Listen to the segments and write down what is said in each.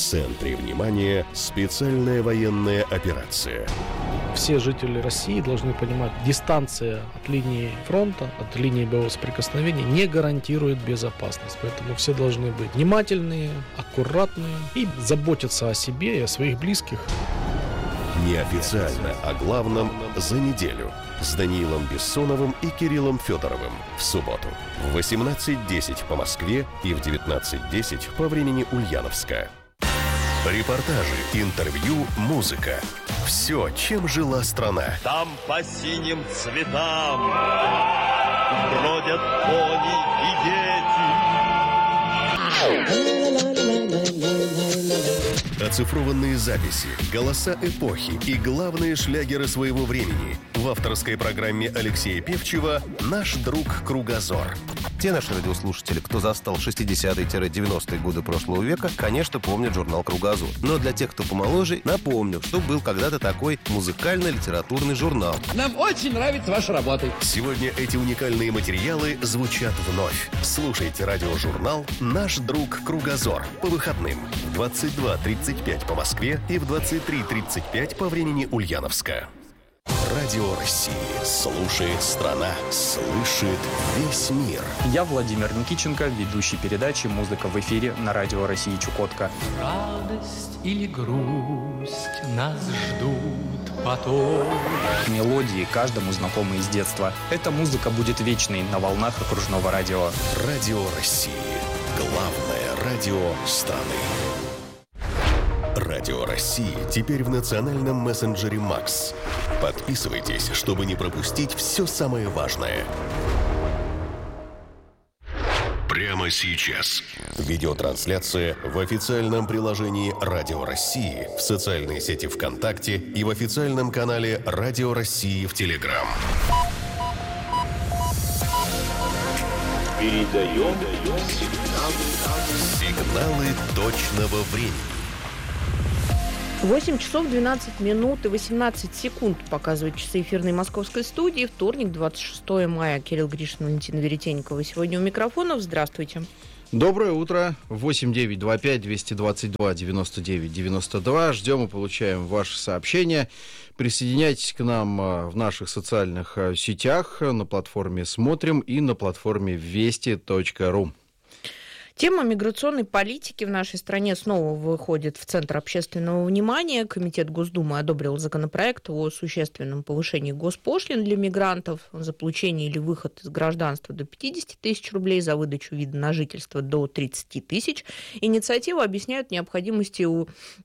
В центре внимания специальная военная операция. Все жители России должны понимать, дистанция от линии фронта, от линии боевого соприкосновения не гарантирует безопасность. Поэтому все должны быть внимательные, аккуратные и заботиться о себе и о своих близких. Неофициально о главном за неделю с Даниилом Бессоновым и Кириллом Федоровым в субботу в 18:10 по Москве и в 19:10 по времени Ульяновска. Репортажи, интервью, музыка. Все, чем жила страна. Там по синим цветам бродят кони и дети. Оцифрованные записи, голоса эпохи и главные шлягеры своего времени в авторской программе Алексея Певчева «Наш друг Кругозор». Те наши радиослушатели, кто застал 60-е-90-е годы прошлого века, конечно, помнят журнал «Кругозор». Но для тех, кто помоложе, напомню, что был когда-то такой музыкально-литературный журнал. Нам очень нравится ваша работа. Сегодня эти уникальные материалы звучат вновь. Слушайте радиожурнал «Наш друг Кругозор» по выходным в 22:35 по Москве и в 23:35 по времени Ульяновска. Радио России. Слушает страна. Слышит весь мир. Я Владимир Никитченко, ведущий передачи «Музыка в эфире» на Радио России Чукотка. Радость или грусть нас ждут потом. Мелодии каждому знакомы из детства. Эта музыка будет вечной на волнах окружного радио. Радио России. Главное радио страны. Радио России теперь в национальном мессенджере «Макс». Подписывайтесь, чтобы не пропустить все самое важное. Прямо сейчас. Видеотрансляция в официальном приложении «Радио России», в социальной сети ВКонтакте и в официальном канале «Радио России» в Телеграм. Передаем сигналы точного времени. 8 часов 12 минут и 18 секунд показывают часы эфирной московской студии. Вторник, 26 мая. Кирилл Гришин, Валентина Веретенникова сегодня у микрофонов. Здравствуйте. Доброе утро. 8-925-222-99-92. Ждем и получаем ваши сообщения. Присоединяйтесь к нам в наших социальных сетях, на платформе «Смотрим» и на платформе вести.ру. Тема миграционной политики в нашей стране снова выходит в центр общественного внимания. Комитет Госдумы одобрил законопроект о существенном повышении госпошлин для мигрантов за получение или выход из гражданства до 50 тысяч рублей, за выдачу вида на жительство до 30 тысяч. Инициативу объясняют необходимостью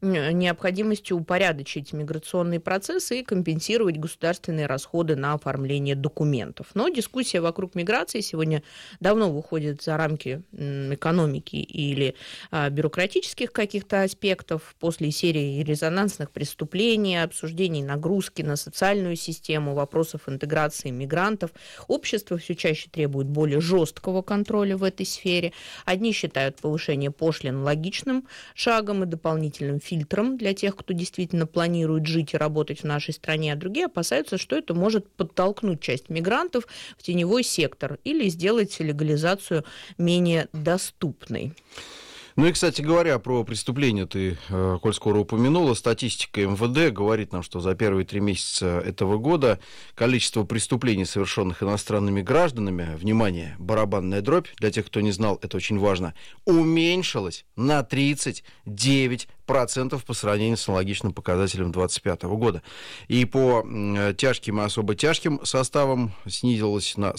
упорядочить миграционные процессы и компенсировать государственные расходы на оформление документов. Но дискуссия вокруг миграции сегодня давно выходит за рамки экономики или бюрократических каких-то аспектов. После серии резонансных преступлений, обсуждений нагрузки на социальную систему, вопросов интеграции мигрантов, общество все чаще требует более жесткого контроля в этой сфере. Одни считают повышение пошлин логичным шагом и дополнительным фильтром для тех, кто действительно планирует жить и работать в нашей стране, а другие опасаются, что это может подтолкнуть часть мигрантов в теневой сектор или сделать легализацию менее доступной. Ну и, кстати говоря, про преступления ты, коль скоро упомянула, статистика МВД говорит нам, что за первые 3 месяца этого года количество преступлений, совершенных иностранными гражданами, внимание, барабанная дробь, для тех, кто не знал, это очень важно, уменьшилось на 39% по сравнению с аналогичным показателем 2025 года. И по тяжким и особо тяжким составам снизилось на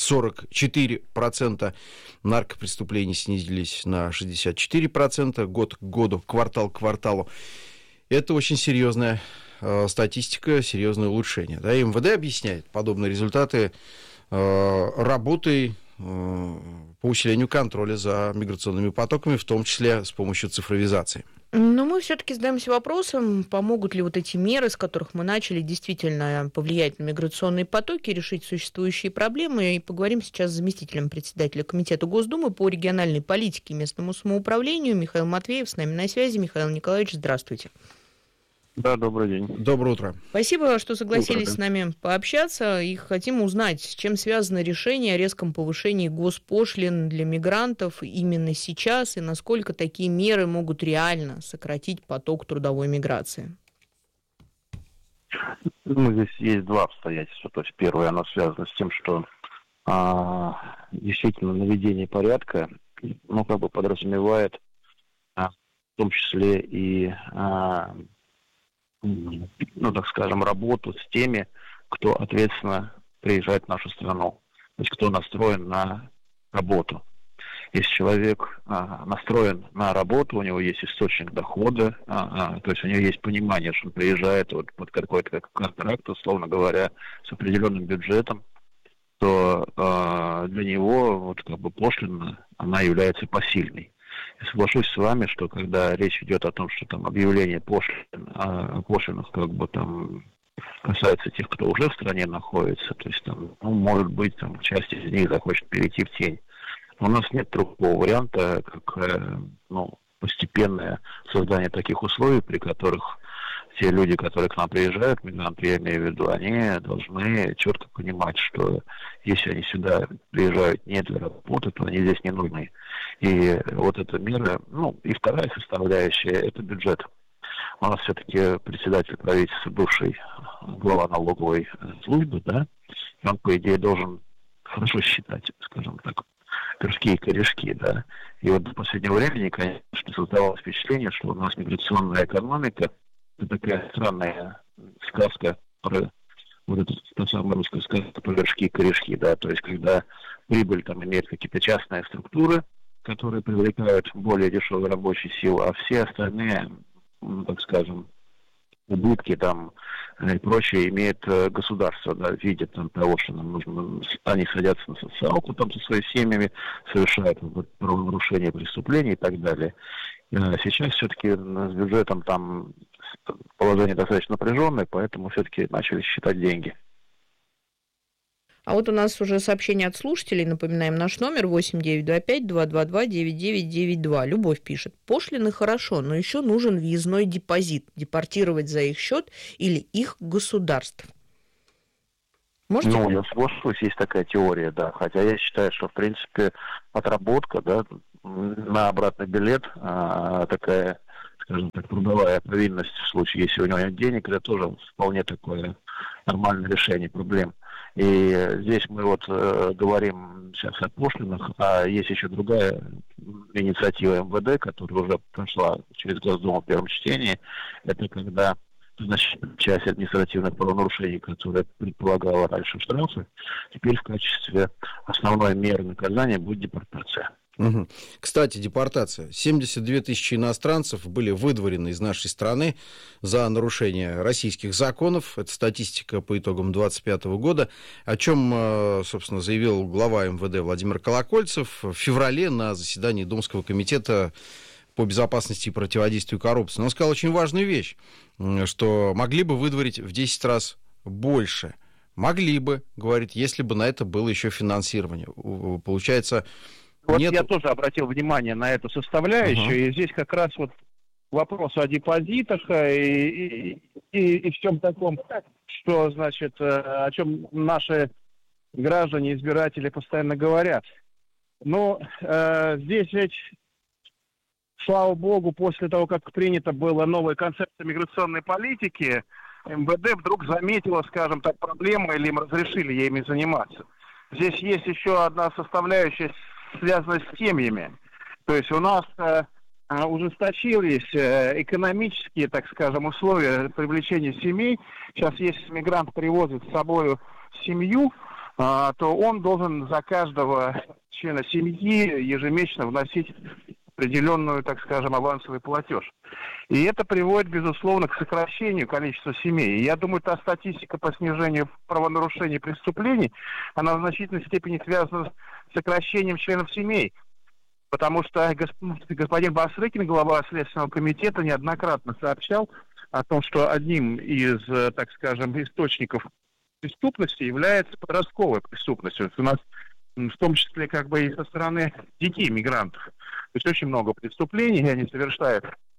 44%, наркопреступлений снизились на 64%, год к году, квартал к кварталу. Это очень серьезная статистика, серьезное улучшение. Да, и МВД объясняет подобные результаты работой по усилению контроля за миграционными потоками, в том числе с помощью цифровизации. Но мы все-таки задаемся вопросом, помогут ли вот эти меры, с которых мы начали, действительно повлиять на миграционные потоки, решить существующие проблемы. И поговорим сейчас с заместителем председателя Комитета Госдумы по региональной политике и местному самоуправлению Михаил Матвеев с нами на связи. Михаил Николаевич, здравствуйте. Да, добрый день. Доброе утро. Спасибо, что согласились Утро, да. с нами пообщаться. И хотим узнать, с чем связано решение о резком повышении госпошлин для мигрантов именно сейчас, и насколько такие меры могут реально сократить поток трудовой миграции. Здесь есть два обстоятельства. То есть первое, оно связано с тем, что действительно наведение порядка, подразумевает в том числе и работу с теми, кто ответственно приезжает в нашу страну, то есть кто настроен на работу. Если человек настроен на работу, у него есть источник дохода, то есть у него есть понимание, что он приезжает под какой-то контракт, условно говоря, с определенным бюджетом, то для него пошлина, она является посильной. Я соглашусь с вами, что когда речь идет о том, что там объявление пошлинах касается тех, кто уже в стране находится, то есть может быть, часть из них захочет перейти в тень. Но у нас нет другого варианта, как постепенное создание таких условий, при которых те люди, которые к нам приезжают, мигранты, я имею в виду, они должны четко понимать, что если они сюда приезжают не для работы, то они здесь не нужны. И вот эта мера, и вторая составляющая, это бюджет. У нас все-таки председатель правительства, бывший глава налоговой службы, да, и он, по идее, должен хорошо считать, скажем так, пирожки и корешки, да. И вот до последнего времени, конечно, создавалось впечатление, что у нас миграционная экономика — это такая странная сказка про та самая русская сказка про пирожки и корешки, да, то есть когда прибыль имеет какие-то частные структуры, которые привлекают более дешевую рабочую силу, а все остальные, убытки и прочее имеет государство, да, в виде того, что нам нужно, они садятся на социалку со своими семьями, совершают правонарушения, преступления и так далее. Сейчас все-таки с бюджетом положение достаточно напряженное, поэтому все-таки начали считать деньги. А вот у нас уже сообщение от слушателей. Напоминаем, наш номер 8925-222-9992. Любовь пишет. Пошлины хорошо, но еще нужен въездной депозит. Депортировать за их счет или их государств. Можете? Я соглашусь, есть такая теория, да. Хотя я считаю, что, в принципе, отработка, да, на обратный билет, такая, скажем так, трудовая повинность в случае, если у него нет денег, это тоже вполне такое нормальное решение проблем. И здесь мы говорим сейчас о пошлинах, а есть еще другая инициатива МВД, которая уже прошла через Госдуму в первом чтении. Это когда часть административных правонарушений, которая предполагала раньше штрафы, теперь в качестве основной меры наказания будет депортация. Угу. Кстати, депортация. 72 тысячи иностранцев были выдворены из нашей страны за нарушение российских законов. Это статистика по итогам 2025 года, о чем, собственно, заявил глава МВД Владимир Колокольцев в феврале на заседании Думского комитета по безопасности и противодействию коррупции. Но он сказал очень важную вещь, что могли бы выдворить в 10 раз больше. Могли бы, говорит, если бы на это было еще финансирование. Получается... Нет. Я тоже обратил внимание на эту составляющую, и здесь как раз вопрос о депозитах и всем таком, что, о чем наши граждане, избиратели постоянно говорят. Но здесь ведь, слава богу, после того, как принята была новая концепция миграционной политики, МВД вдруг заметила, скажем так, проблему, или им разрешили ими заниматься. Здесь есть еще одна составляющая, связано с семьями. То есть у нас ужесточились экономические, так скажем, условия привлечения семей. Сейчас, если мигрант привозит с собой семью, то он должен за каждого члена семьи ежемесячно вносить определенную, так скажем, авансовый платеж. И это приводит, безусловно, к сокращению количества семей. И я думаю, та статистика по снижению правонарушений и преступлений, она в значительной степени связана с сокращением членов семей. Потому что господин Басрыкин, глава Следственного комитета, неоднократно сообщал о том, что одним из, так скажем, источников преступности является подростковая преступность. У нас в том числе и со стороны детей мигрантов. То есть очень много преступлений, они совершают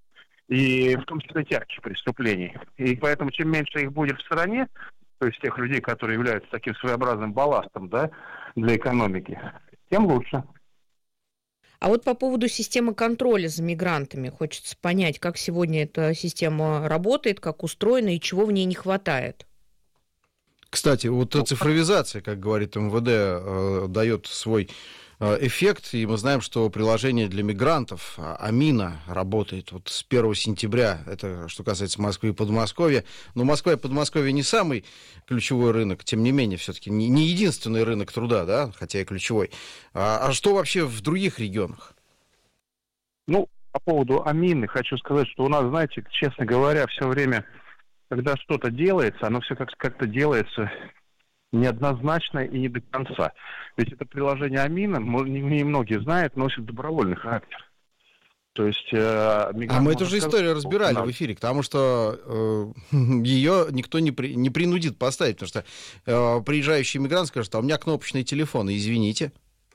и в том числе тяжких преступлений. И поэтому чем меньше их будет в стране, то есть тех людей, которые являются таким своеобразным балластом, да, для экономики, тем лучше. А вот по поводу системы контроля за мигрантами хочется понять, как сегодня эта система работает, как устроена и чего в ней не хватает. Кстати, вот цифровизация, как говорит МВД, дает свой эффект, и мы знаем, что приложение для мигрантов Амина работает вот с 1 сентября, это что касается Москвы и Подмосковья. Но Москва и Подмосковье не самый ключевой рынок, тем не менее, все-таки не единственный рынок труда, да, хотя и ключевой. А что вообще в других регионах? Ну, по поводу Амины хочу сказать, что у нас, знаете, честно говоря, все время, когда что-то делается, оно все как-то делается неоднозначно и не до конца. Ведь это приложение Амина, не многие знают, носит добровольный характер. То есть... А мы эту же историю разбирали в эфире, потому что ее никто не принудит поставить, потому что приезжающий мигрант скажет, а у меня кнопочный телефон, извините.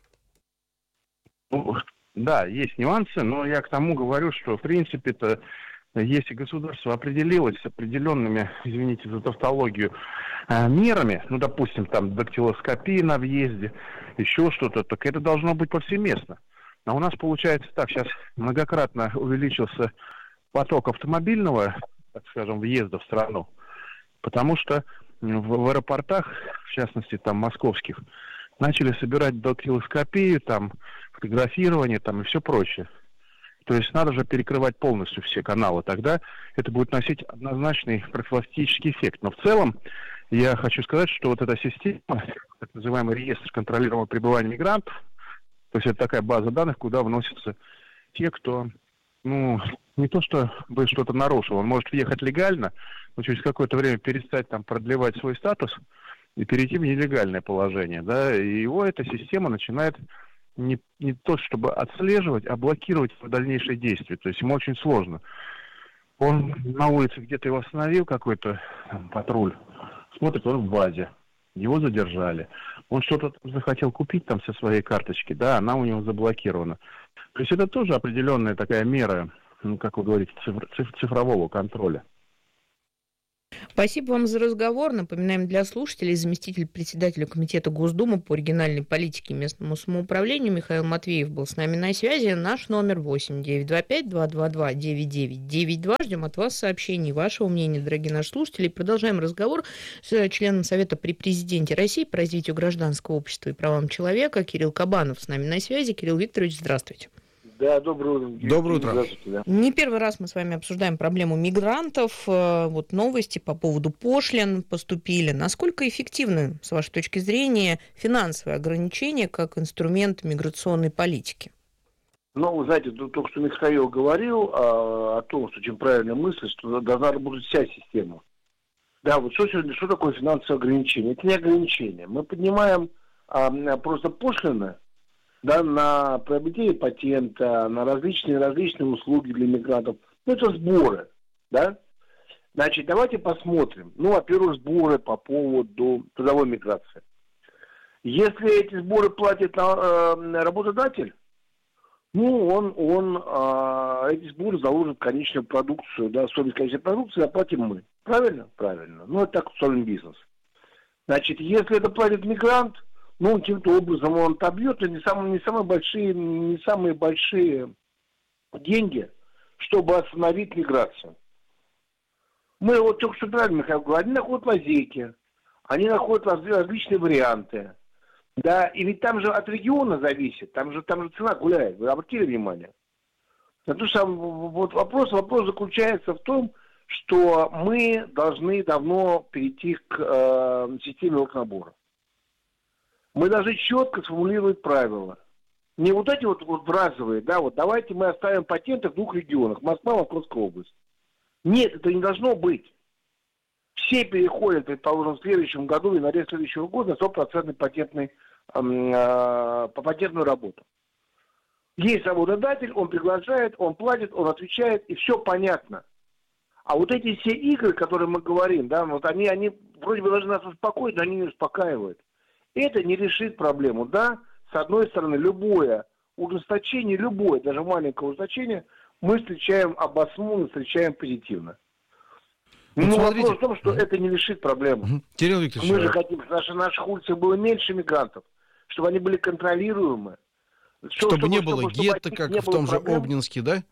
Ну, да, есть нюансы, но я к тому говорю, что в принципе-то если государство определилось с определенными, извините за тавтологию, мерами, ну, допустим, там, дактилоскопия на въезде, еще что-то, так это должно быть повсеместно. А у нас получается так, сейчас многократно увеличился поток автомобильного, так скажем, въезда в страну, потому что в аэропортах, в частности, там, московских, начали собирать дактилоскопию, там, фотографирование, там, и все прочее. То есть надо же перекрывать полностью все каналы. Тогда это будет носить однозначный профилактический эффект. Но в целом я хочу сказать, что вот эта система, так называемый реестр контролируемого пребывания мигрантов, то есть это такая база данных, куда вносятся те, кто, ну, не то что бы что-то нарушил, он может въехать легально, но через какое-то время перестать там продлевать свой статус и перейти в нелегальное положение, да, и его эта система начинает не то чтобы отслеживать, а блокировать его дальнейшие действия. То есть ему очень сложно. Он на улице где-то его остановил, какой-то там патруль, смотрит, он в базе. Его задержали. Он что-то захотел купить там со своей карточки, да, она у него заблокирована. То есть это тоже определенная такая мера, ну, как вы говорите, цифрового контроля. Спасибо вам за разговор. Напоминаем для слушателей, заместитель председателя Комитета Госдумы по региональной политике и местному самоуправлению Михаил Матвеев был с нами на связи. Наш номер 8-925-222-9992. Ждем от вас сообщений, вашего мнения, дорогие наши слушатели. Продолжаем разговор с членом Совета при Президенте России по развитию гражданского общества и правам человека Кирилл Кабанов с нами на связи. Кирилл Викторович, здравствуйте. Да, доброе утро. Доброе утро. Да. Не первый раз мы с вами обсуждаем проблему мигрантов. Вот новости по поводу пошлин поступили. Насколько эффективны, с вашей точки зрения, финансовые ограничения как инструмент миграционной политики? Ну, вы знаете, только что Михаил говорил о том, что очень правильная мысль, что должна работать вся система. Да, вот что такое финансовые ограничения? Это не ограничения. Мы поднимаем просто пошлины, да, на приобретение патента, на различные услуги для мигрантов. Ну, это сборы, да. Значит, давайте посмотрим. Ну, во-первых, сборы по поводу трудовой миграции. Если эти сборы платит работодатель, ну, он эти сборы заложит конечную продукцию, да, стоимость конечной продукции заплатим мы. Правильно? Правильно. Ну, это так устроен бизнес. Значит, если это платит мигрант, ну, каким-то образом он отобьет, и не самые большие деньги, чтобы остановить миграцию. Мы вот только что правильно, Михаил говорил, они находят лазейки, они находят различные варианты. Да, и ведь там же от региона зависит, там же цена гуляет. Вы обратили внимание? Потому что вот вопрос заключается в том, что мы должны давно перейти к системе оргнабора. Мы должны четко сформулировать правила. Не вот эти вот разовые, да, вот давайте мы оставим патенты в двух регионах, Москва, Московская область. Нет, это не должно быть. Все переходят, предположим, в следующем году, в январе следующего года на 100% патентную работу. Есть работодатель, он приглашает, он платит, он отвечает, и все понятно. А вот эти все игры, которые мы говорим, да, вот они вроде бы должны нас успокоить, но они не успокаивают. Это не решит проблему, да. С одной стороны, любое ужесточение, даже маленькое ужесточение мы встречаем обоснованно, встречаем позитивно. Вот Но смотрите. вопрос в том, что это не решит проблему. Кирилл Викторович, Мы же хотим, чтобы на наших улицах было меньше мигрантов, чтобы они были контролируемы. чтобы не было гетто, как в том же Обнинске, да?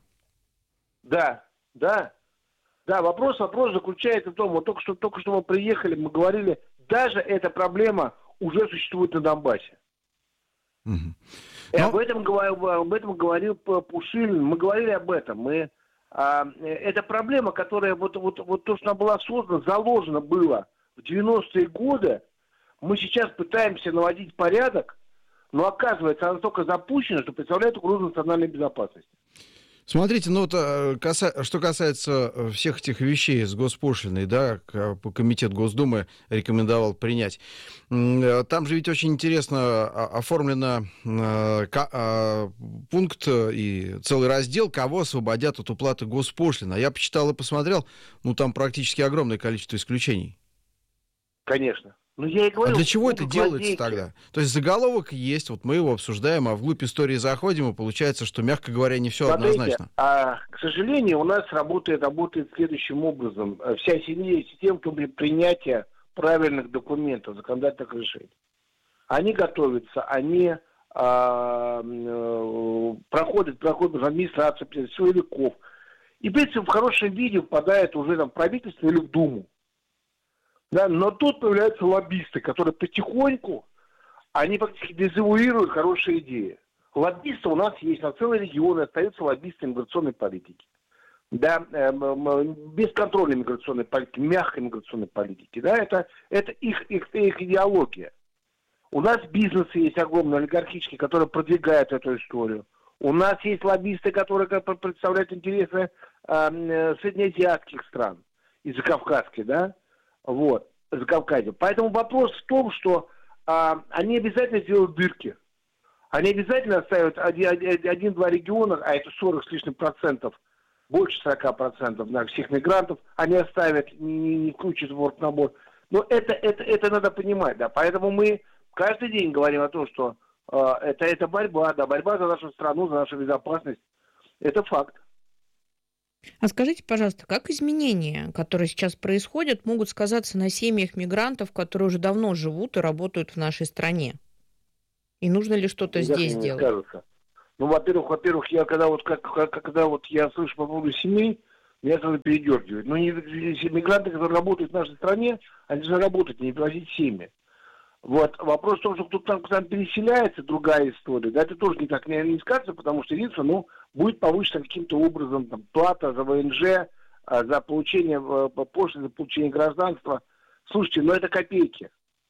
Да. Вопрос заключается в том, вот только что мы приехали, мы говорили, даже эта проблема уже существует на Донбассе. И об этом говорил Пушилин, мы говорили об этом. Это проблема, которая вот то, что она была создана, заложено было в 90-е годы, мы сейчас пытаемся наводить порядок, но оказывается, она только запущена, что представляет угрозу национальной безопасности. Смотрите, ну вот что касается всех этих вещей с госпошлиной, да, комитет Госдумы рекомендовал принять. Там же ведь очень интересно оформлено пункт и целый раздел, кого освободят от уплаты госпошлины. Я почитал и посмотрел, ну там практически огромное количество исключений. Конечно. Ну, я и говорю, а для чего это делается тогда? То есть заголовок есть, вот мы его обсуждаем, а вглубь истории заходим, и получается, что, мягко говоря, не все однозначно. К сожалению, у нас работает следующим образом. Вся система принятия правильных документов, законодательных решений. Они готовятся, они проходят администрацию, силовиков. И, в принципе, в хорошем виде попадает уже там, в правительство или в Думу. Да, но тут появляются лоббисты, которые потихоньку, они фактически дезавуируют хорошие идеи. Лоббисты у нас есть на целые регионы, остаются лоббисты миграционной политики. Да, бесконтрольной миграционной политики, мягкой миграционной политики. Да, это их идеология. У нас бизнесы есть огромные, олигархические, которые продвигают эту историю. У нас есть лоббисты, которые представляют интересы среднеазиатских стран и закавказских, да. Вот, Закавказье. Поэтому вопрос в том, что они обязательно сделают дырки. Они обязательно оставят 1-2 региона, а это 40 с лишним процентов, больше 40% на всех мигрантов, они оставят, не включат в оргнабор. Но это надо понимать, да. Поэтому мы каждый день говорим о том, что это борьба, да, борьба за нашу страну, за нашу безопасность. Это факт. А скажите, пожалуйста, как изменения, которые сейчас происходят, могут сказаться на семьях мигрантов, которые уже давно живут и работают в нашей стране? И нужно ли что-то здесь делать? Скажется. Ну, во-первых, я когда я слышу по поводу семей, меня сразу передергивает. Но мигранты, которые работают в нашей стране, они должны работать, не привозить семьи. Вот. Вопрос в том, что кто-то там переселяется, другая история. Да, это тоже никак не скажется, потому что единственное, будет повышена каким-то образом там, плата за ВНЖ, за получение пошлины, за получение гражданства. Слушайте, это копейки.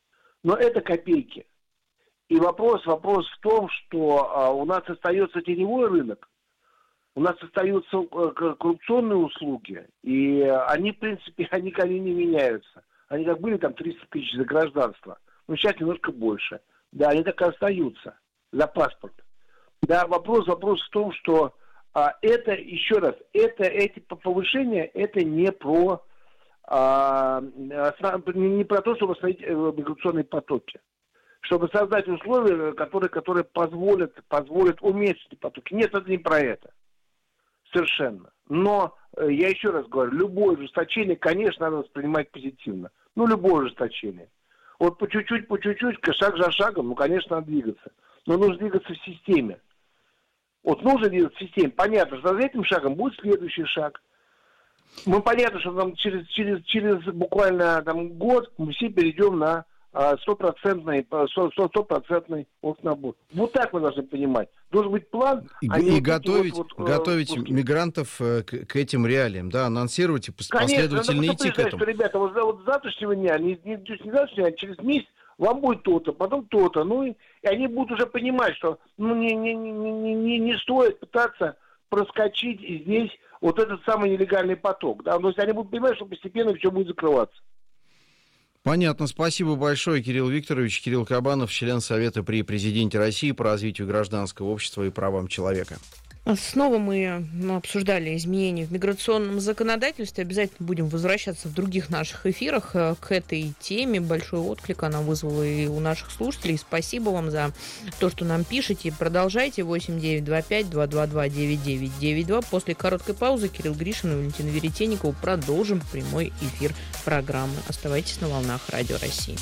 И вопрос в том, что у нас остается теневой рынок, у нас остаются коррупционные услуги, и они, в принципе, они не меняются. Они как были там 300 тысяч за гражданство, но сейчас немножко больше. Да, они так и остаются за паспорт. Да, вопрос в том, что это, еще раз, эти повышения, это не про то, чтобы остановить миграционные потоки. Чтобы создать условия, которые позволят уменьшить эти потоки. Нет, это не про это. Совершенно. Но, я еще раз говорю, любое ужесточение, конечно, надо воспринимать позитивно. Любое ужесточение. Вот по чуть-чуть, шаг за шагом, конечно, надо двигаться. Но нужно двигаться в системе. Вот нужно двигаться в системе. Понятно, что за этим шагом будет следующий шаг. Понятно, что там через буквально год мы все перейдем на 100% набор. Вот так мы должны понимать. Должен быть план. И готовить мигрантов к этим реалиям, да, анонсировать и последовательно идти к этому. Что, ребята, вот с завтрашнего дня, не завтрашнего, а через месяц вам будет то-то, потом то-то. И они будут уже понимать, что не стоит пытаться проскочить здесь вот этот самый нелегальный поток. Да? То есть они будут понимать, что постепенно все будет закрываться. Понятно. Спасибо большое, Кирилл Викторович. Кирилл Кабанов, член Совета при Президенте России по развитию гражданского общества и правам человека. Снова мы обсуждали изменения в миграционном законодательстве. Обязательно будем возвращаться в других наших эфирах к этой теме. Большой отклик она вызвала и у наших слушателей. Спасибо вам за то, что нам пишете. Продолжайте. 8-925-222-9992. После короткой паузы Кирилл Гришин и Валентина Веретенникова продолжим прямой эфир программы. Оставайтесь на волнах Радио России.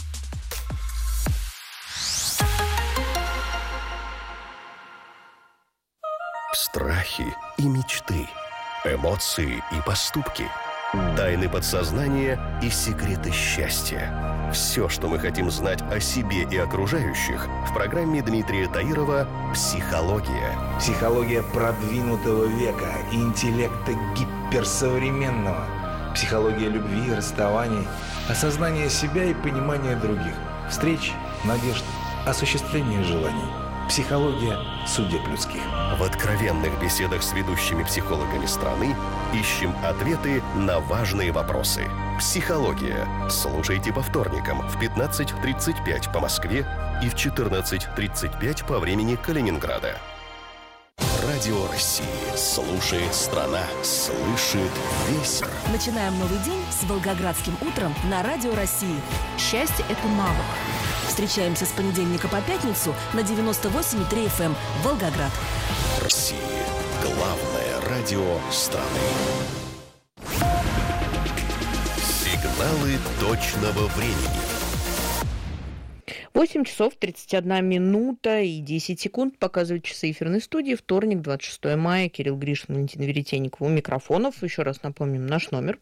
Страхи и мечты, эмоции и поступки, тайны подсознания и секреты счастья. Все, что мы хотим знать о себе и окружающих, в программе Дмитрия Таирова «Психология». Психология продвинутого века и интеллекта гиперсовременного. Психология любви и расставаний, осознания себя и понимания других. Встреч, надежд, осуществления желаний. Психология судеб людских. В откровенных беседах с ведущими психологами страны ищем ответы на важные вопросы. «Психология». Слушайте по вторникам в 15:35 по Москве и в 14:35 по времени Калининграда. Радио России. Слушает страна. Слышит весь мир. Начинаем новый день с Волгоградским утром на Радио России. Счастье – это навык. Встречаемся с понедельника по пятницу на 98,3 FM Волгоград. Россия. Главное радио страны. Сигналы точного времени. 8 часов 31 минута и 10 секунд показывают часы эфирной студии. Вторник, 26 мая. Кирилл Гришин, Валентина Веретенникова у микрофонов. Еще раз напомним наш номер.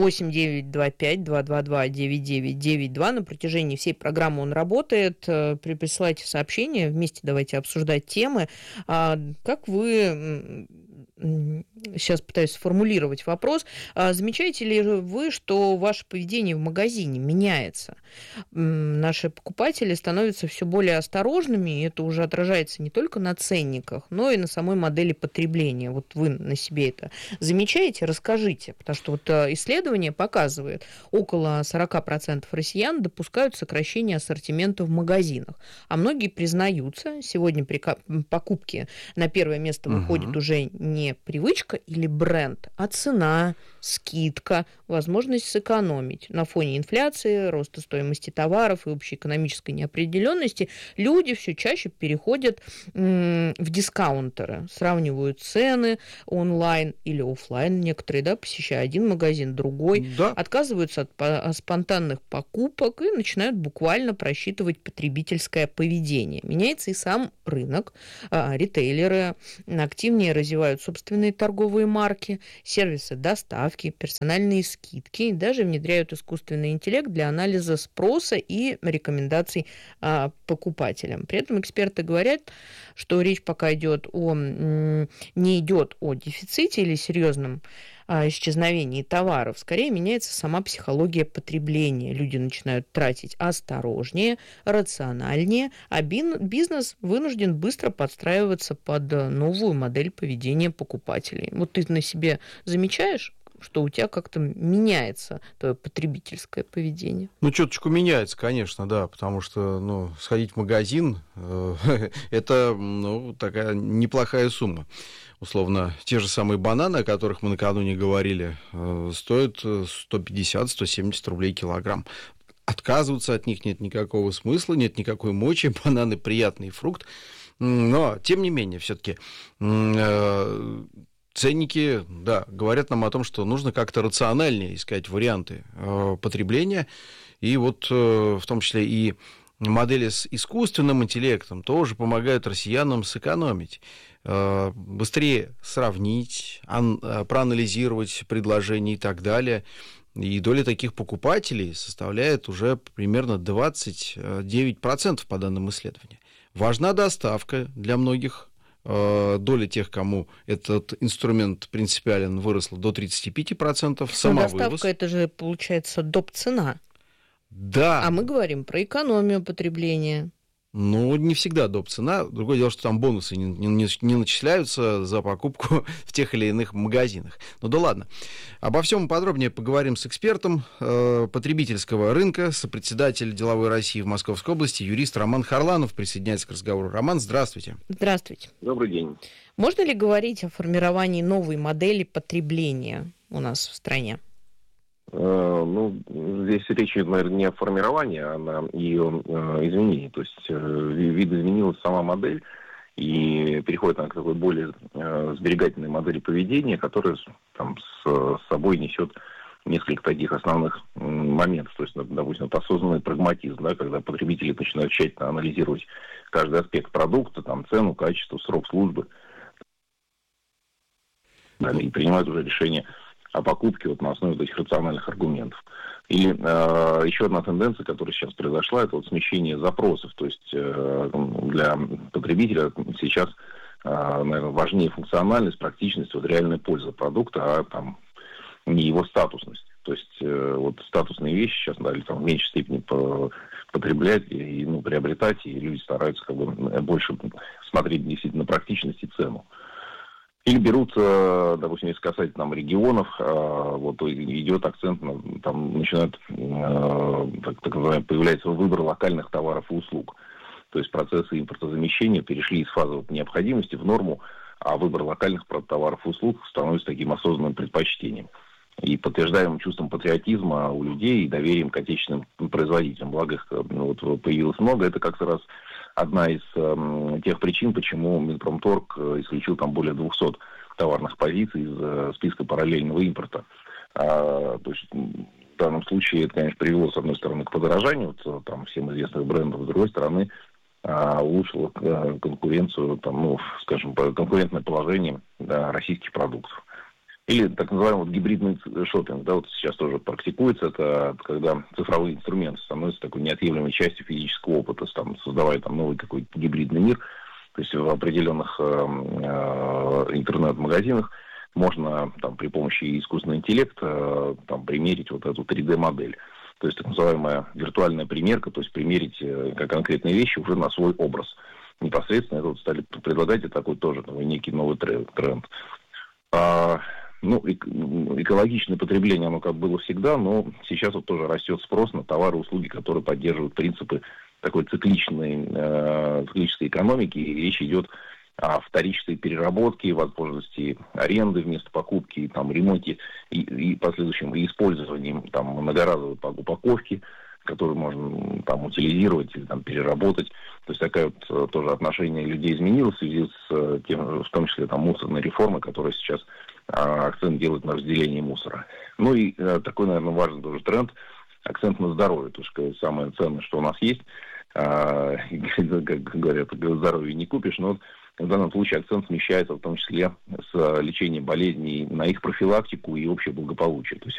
8-925-222-9992. На протяжении всей программы он работает. Присылайте сообщения. Вместе давайте обсуждать темы. Как вы... Сейчас пытаюсь сформулировать вопрос. Замечаете ли вы, что ваше поведение в магазине меняется? Наши покупатели становятся все более осторожными, и это уже отражается не только на ценниках, но и на самой модели потребления. Вот вы на себе это замечаете? Расскажите, потому что вот исследование показывает, около 40% россиян допускают сокращение ассортимента в магазинах, а многие признаются, сегодня при покупке на первое место выходит уже не привычка или бренд, а цена, скидка, возможность сэкономить. На фоне инфляции, роста стоимости товаров и общей экономической неопределенности люди все чаще переходят в дискаунтеры, сравнивают цены онлайн или офлайн, некоторые, посещая один магазин, другой, отказываются от спонтанных покупок и начинают буквально просчитывать потребительское поведение. Меняется и сам рынок, ритейлеры активнее развивают собственные торговые марки, сервисы доставки, персональные скидки и даже внедряют искусственный интеллект для анализа спроса и рекомендаций покупателям. При этом эксперты говорят, что речь пока не идет о дефиците или серьезном исчезновении товаров. Скорее меняется сама психология потребления. Люди начинают тратить осторожнее, рациональнее, а бизнес вынужден быстро подстраиваться под новую модель поведения покупателей. Вот ты на себе замечаешь, что у тебя как-то меняется твое потребительское поведение? Чуточку меняется, конечно, да, потому что, сходить в магазин это, такая неплохая сумма. Условно, те же самые бананы, о которых мы накануне говорили, стоят 150-170 рублей килограмм. Отказываться от них нет никакого смысла, нет никакой мочи. Бананы — приятный фрукт. Но, тем не менее, все-таки ценники, говорят нам о том, что нужно как-то рациональнее искать варианты потребления. И вот в том числе и модели с искусственным интеллектом тоже помогают россиянам сэкономить. Быстрее сравнить, проанализировать предложения и так далее. И доля таких покупателей составляет уже примерно 29% по данным исследования. Важна доставка для многих. Доля тех, кому этот инструмент принципиален, выросла до 35%. Доставка — это же, получается, доп. Цена. Да. А мы говорим про экономию потребления. Ну, не всегда доп. Цена. Другое дело, что там бонусы не начисляются за покупку в тех или иных магазинах. Ну да ладно. Обо всем подробнее поговорим с экспертом потребительского рынка, сопредседатель деловой России в Московской области, юрист Роман Харланов присоединяется к разговору. Роман, здравствуйте. Здравствуйте. Добрый день. Можно ли говорить о формировании новой модели потребления у нас в стране? Ну, здесь речь идет, наверное, не о формировании, а о ее изменении. То есть, видоизменилась сама модель и переходит она к такой более сберегательной модели поведения, которая там с собой несет несколько таких основных моментов. То есть, допустим, это осознанный прагматизм, да, когда потребители начинают тщательно анализировать каждый аспект продукта, там, цену, качество, срок службы, и принимают уже решение о покупке вот на основе вот этих рациональных аргументов. Или еще одна тенденция, которая сейчас произошла, это вот смещение запросов. То есть для потребителя сейчас, наверное, важнее функциональность, практичность, вот реальная польза продукта, а там не его статусность. То есть вот статусные вещи сейчас дали там в меньшей степени потреблять и приобретать, и люди стараются как бы больше смотреть действительно на практичность и цену. Или берутся, допустим, если касается там регионов, вот идет акцент, там начинает, так называемый, появляется выбор локальных товаров и услуг. То есть процессы импортозамещения перешли из фазы необходимости в норму, а выбор локальных товаров и услуг становится таким осознанным предпочтением. И подтверждаемым чувством патриотизма у людей и доверием к отечественным производителям. Благо их вот появилось много. Это как раз одна из тех причин, почему Минпромторг исключил там более 200 товарных позиций из списка параллельного импорта. То есть в данном случае это, конечно, привело, с одной стороны, к подорожанию там, всем известных брендов, с другой стороны, улучшило конкуренцию, там, скажем, конкурентное положение российских продуктов. Или так называемый вот гибридный шопинг, да, вот сейчас тоже практикуется, это когда цифровые инструменты становятся такой неотъемлемой частью физического опыта, там, создавая там новый какой-то гибридный мир. То есть в определенных интернет-магазинах можно там при помощи искусственного интеллекта там примерить вот эту 3D-модель. То есть так называемая виртуальная примерка, то есть примерить конкретные вещи уже на свой образ. Непосредственно это вот стали предлагать, и такой тоже некий новый тренд. Экологичное потребление, оно как было всегда, но сейчас вот тоже растет спрос на товары и услуги, которые поддерживают принципы такой циклической экономики, и речь идет о вторичной переработке, возможности аренды вместо покупки, там, ремонте и последующем использовании там, многоразовой упаковки, которую можно там утилизировать или там переработать. То есть такое вот тоже отношение людей изменилось в связи с тем, в том числе там мусорной реформой, которая сейчас акцент делает на разделении мусора. Ну и такой, наверное, важный тоже тренд, акцент на здоровье, потому что самое ценное, что у нас есть, как говорят, здоровье не купишь, но в данном случае акцент смещается в том числе с лечением болезней на их профилактику и общее благополучие. То есть